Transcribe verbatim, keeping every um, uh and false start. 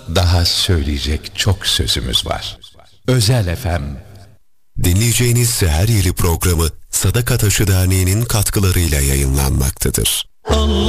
daha söyleyecek çok sözümüz var. Özel F M. Dinleyeceğiniz her yeni programı Sadaka Taşı Derneği'nin katkılarıyla yayınlanmaktadır. Allah